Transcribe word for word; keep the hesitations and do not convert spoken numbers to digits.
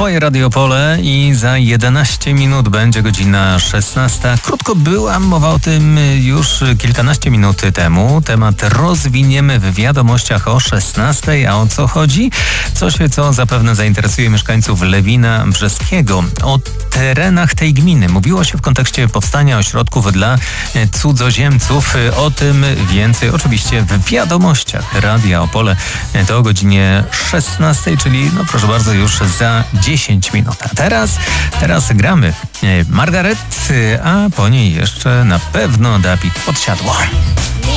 Twoje Radio Opole i za jedenaście minut będzie godzina szesnasta. Krótko była mowa o tym już kilkanaście minut temu. Temat rozwiniemy w wiadomościach o szesnastej. A o co chodzi? Coś, co zapewne zainteresuje mieszkańców Lewina Brzeskiego. O terenach tej gminy mówiło się w kontekście powstania ośrodków dla cudzoziemców. O tym więcej oczywiście w wiadomościach Radia Opole. To o godzinie szesnastej, czyli no proszę bardzo już za dziesięć minut. A teraz, teraz gramy Margaret, a po niej jeszcze na pewno Dawid Podsiadło.